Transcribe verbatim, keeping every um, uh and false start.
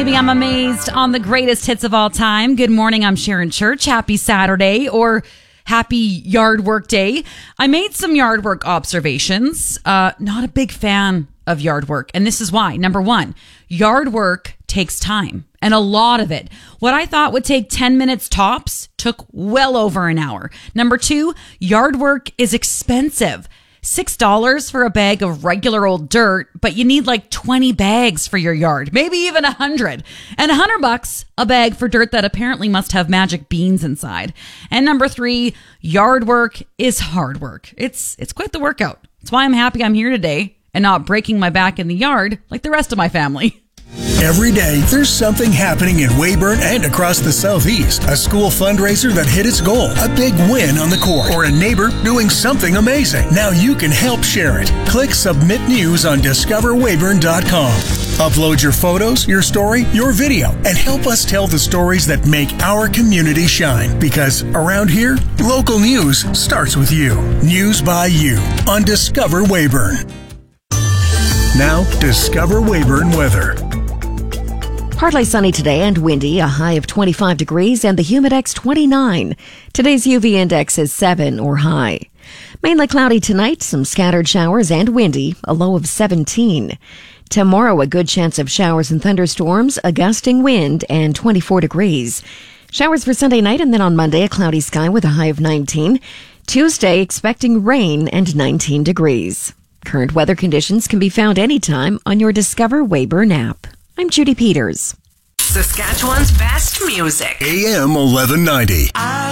Maybe I'm amazed on the greatest hits of all time. Good morning, I'm Sharon Church. Happy Saturday, or happy yard work day. I made some yard work observations. Uh, not a big fan of yard work, and this is why. Number one, yard work takes time, and a lot of it. What I thought would take ten minutes tops took well over an hour. Number two, yard work is expensive. six dollars for a bag of regular old dirt, but you need like twenty bags for your yard, maybe even one hundred. And one hundred bucks a bag for dirt that apparently must have magic beans inside. And number three, yard work is hard work. It's it's quite the workout. That's why I'm happy I'm here today and not breaking my back in the yard like the rest of my family. Every day, there's something happening in Weyburn and across the Southeast. A school fundraiser that hit its goal, a big win on the court, or a neighbor doing something amazing. Now you can help share it. Click Submit News on discover weyburn dot com. Upload your photos, your story, your video, and help us tell the stories that make our community shine. Because around here, local news starts with you. News by you on Discover Weyburn. Now, Discover Weyburn weather. Partly sunny today and windy, a high of twenty-five degrees and the Humidex twenty-nine. Today's U V index is seven or high. Mainly cloudy tonight, some scattered showers and windy, a low of seventeen. Tomorrow, a good chance of showers and thunderstorms, a gusting wind, and twenty-four degrees. Showers for Sunday night, and then on Monday, a cloudy sky with a high of nineteen. Tuesday, expecting rain and nineteen degrees. Current weather conditions can be found anytime on your Discover Weyburn app. I'm Judy Peters. Saskatchewan's best music. A M eleven ninety.